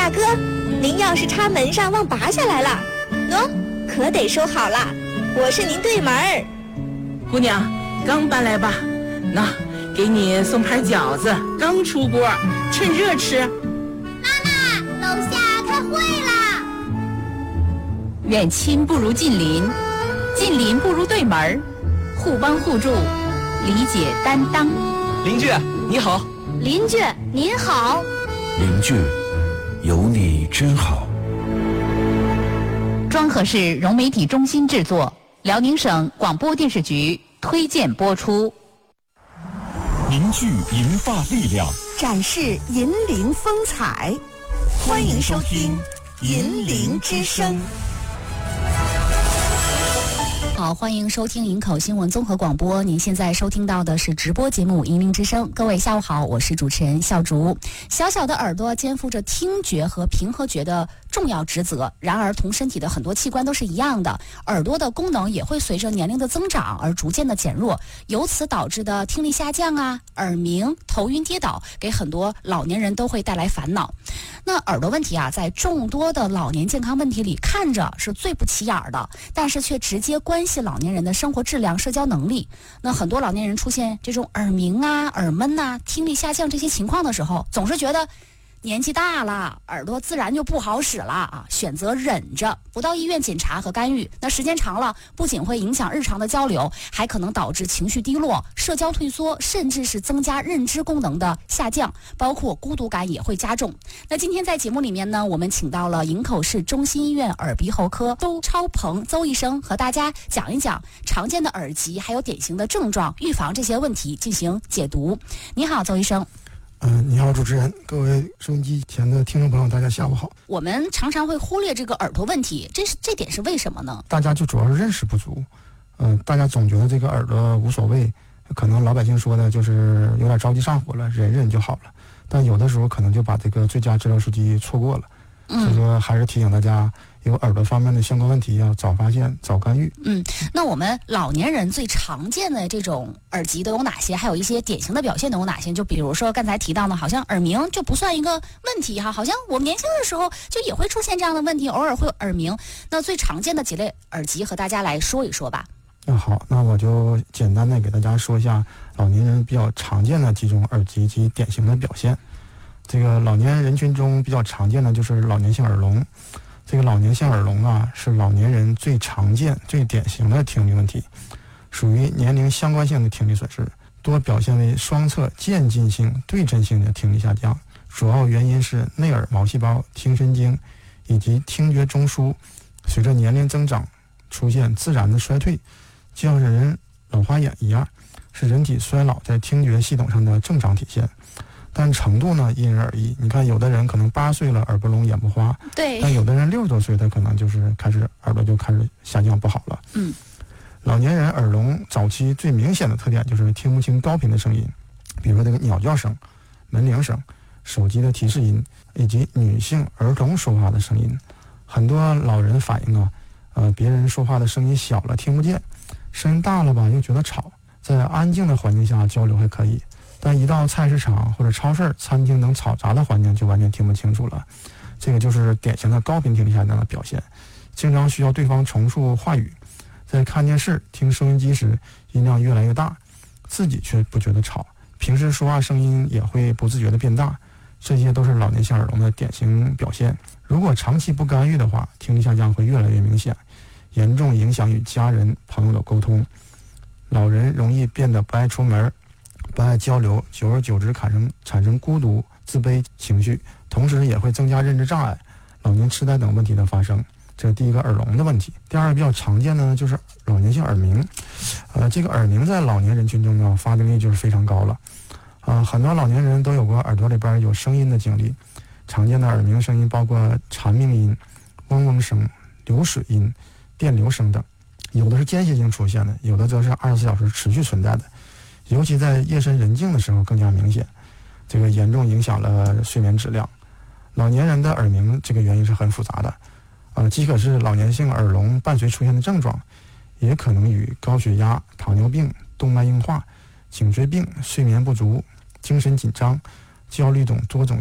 大哥，您钥匙插门上忘拔下来了，喏，可得收好了，我是您对门儿。 姑娘，刚搬来吧？那给你送盘饺子，刚出锅，趁热吃。 妈妈，楼下开会啦！ 远亲不如近邻，近邻不如对门，互帮互助，理解担当。 邻居你好。 邻居您好。 邻居有你真好。 庄河市融媒体中心制作，辽宁省广播电视局推荐播出。 凝聚银发力量， 展示银铃风采，欢迎收听银铃之声。 好，欢迎收听营口新闻综合广播。您现在收听到的是直播节目《银铃之声》。各位下午好，我是主持人笑竹。小小的耳朵肩负着听觉和平和觉的重要职责，然而同身体的很多器官都是一样的，耳朵的功能也会随着年龄的增长而逐渐的减弱，由此导致的听力下降啊、耳鸣、头晕跌倒，给很多老年人都会带来烦恼。那耳朵问题啊，在众多的老年健康问题里看着是最不起眼的，但是却直接关系老年人的生活质量、社交能力。那很多老年人出现这种耳鸣啊、耳闷啊、听力下降这些情况的时候，总是觉得年纪大了，耳朵自然就不好使了啊，选择忍着，不到医院检查和干预。那时间长了，不仅会影响日常的交流，还可能导致情绪低落、社交退缩，甚至是增加认知功能的下降，包括孤独感也会加重。那今天在节目里面呢，我们请到了营口市中心医院耳鼻喉科周超鹏邹医生，和大家讲一讲常见的耳疾，还有典型的症状，预防这些问题进行解读。你好，邹医生。 你好，主持人，各位收音机前的听众朋友，大家下午好。 我们常常会忽略这个耳朵问题，这点是为什么呢？ 大家就主要是认识不足，大家总觉得这个耳朵无所谓，可能老百姓说的就是有点着急上火了，忍忍就好了。但有的时候可能就把这个最佳治疗时机错过了。所以说还是提醒大家，有耳朵方面的相关问题要早发现、早干预。 那我们老年人最常见的这种耳疾都有哪些？还有一些典型的表现都有哪些？就比如说刚才提到呢，好像耳鸣就不算一个问题哈，好像我们年轻的时候就也会出现这样的问题，偶尔会有耳鸣。那最常见的几类耳疾和大家来说一说吧。 那好，那我就简单的给大家说一下老年人比较常见的几种耳疾及典型的表现。这个老年人群中比较常见的就是老年性耳聋。这个老年性耳聋啊，是老年人最常见、最典型的听力问题，属于年龄相关性的听力损失，多表现为双侧渐进性、对称性的听力下降。主要原因是内耳毛细胞、听神经以及听觉中枢随着年龄增长出现自然的衰退，就像是人老花眼一样，是人体衰老在听觉系统上的正常体现。但程度呢因人而异，你看有的人可能8岁了耳不聋眼不花， 对， 但有的人60多岁他可能就是开始耳朵就开始下降不好了。老年人耳聋早期最明显的特点就是听不清高频的声音，比如这个鸟叫声、门铃声、手机的提示音，以及女性儿童说话的声音。很多老人反映啊，别人说话的声音小了听不见，声音大了吧又觉得吵，在安静的环境下交流还可以，但一到菜市场或者超市、餐厅等嘈杂的环境就完全听不清楚了。这个就是典型的高频听力下降的表现，经常需要对方重述话语。在看电视、听收音机时，音量越来越大，自己却不觉得吵，平时说话声音也会不自觉的变大，这些都是老年性耳聋的典型表现。如果长期不干预的话，听力下降会越来越明显，严重影响与家人、朋友的沟通。老人容易变得不爱出门、不爱交流，久而久之产生孤独、自卑情绪，同时也会增加认知障碍、老年痴呆等问题的发生。这是第一个耳聋的问题。第二个比较常见的呢，就是老年性耳鸣。这个耳鸣在老年人群中呢，发病率就是非常高了。很多老年人都有过耳朵里边有声音的经历。常见的耳鸣声音包括蝉鸣音、嗡嗡声、流水音、电流声等，有的是间歇性出现的，有的则是24小时持续存在的，尤其在夜深人静的时候更加明显，这个严重影响了睡眠质量。老年人的耳鸣这个原因是很复杂的，既可是老年性耳聋伴随出现的症状，也可能与高血压、糖尿病、动脉硬化、颈椎病、睡眠不足、精神紧张、焦虑等多种